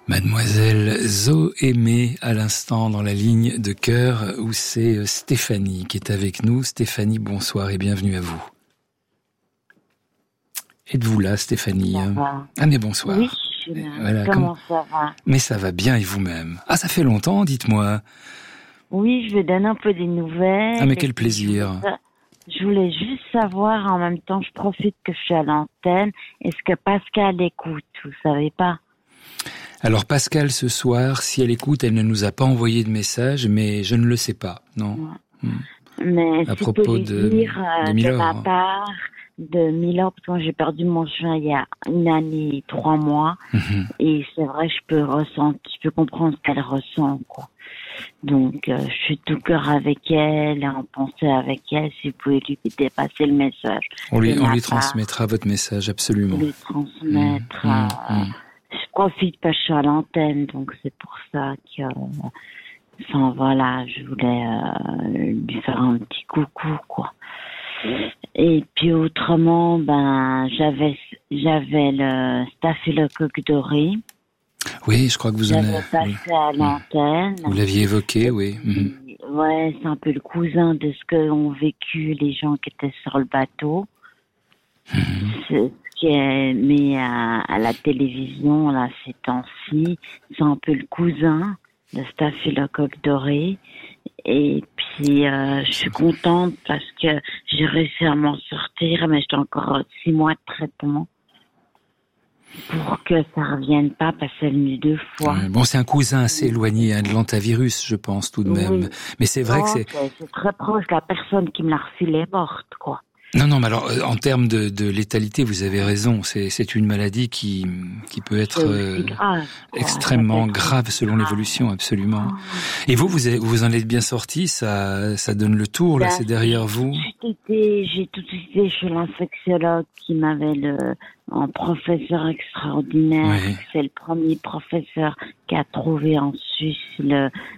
Mademoiselle Zoémé, à l'instant dans la ligne de cœur où c'est Stéphanie qui est avec nous. Stéphanie, bonsoir et bienvenue à vous. Êtes-vous là, Stéphanie? Ah mais bonsoir. Oui, je suis là. Voilà, Comment ça va? Mais ça va bien et vous-même? Ah, ça fait longtemps, dites-moi. Oui, je vais donner un peu des nouvelles. Ah mais quel plaisir. Je voulais juste savoir, en même temps, je profite que je suis à l'antenne, est-ce que Pascal écoute? Vous savez pas? Alors Pascal, ce soir, si elle écoute, elle ne nous a pas envoyé de message, mais je ne le sais pas, non. Ouais. Mais à si propos tu peux lui de dire Milord, de ma part, de Milord, parce que moi j'ai perdu mon chien il y a 1 année et 3 mois, et c'est vrai, je peux comprendre ce qu'elle ressent, quoi. Donc, je suis tout cœur avec elle, en pensée avec elle, si vous pouvez lui dépasser le message. On lui transmettra votre message, absolument. On lui transmettre. Je profite parce que je suis à l'antenne, donc c'est pour ça que, enfin voilà, je voulais lui faire un petit coucou, quoi. Et puis autrement, j'avais le staphylocoque doré. Oui, je crois que vous en avez passé à l'antenne. Vous l'aviez évoqué, oui. Ouais, c'est un peu le cousin de ce qu'ont vécu les gens qui étaient sur le bateau. C'est ce qui est mis à la télévision, là, ces temps-ci. C'est un peu le cousin de staphylocoque doré. Et puis, je suis contente parce que j'ai réussi à m'en sortir, mais j'étais encore 6 mois de traitement pour que ça revienne pas, parce que c'est venu 2 fois. Bon, c'est un cousin assez éloigné de l'hantavirus, je pense, tout de même. Oui. Mais c'est vrai que c'est très proche. La personne qui me l'a refilé est morte, quoi. Non, mais alors, en termes de létalité, vous avez raison. C'est une maladie qui peut être grave, extrêmement grave selon l'évolution, absolument. Et vous en êtes bien sorti, ça donne le tour, là, c'est derrière vous. J'ai tout de suite été chez l'infectiologue qui m'avait un professeur extraordinaire. Oui. C'est le premier professeur qui a trouvé en Suisse le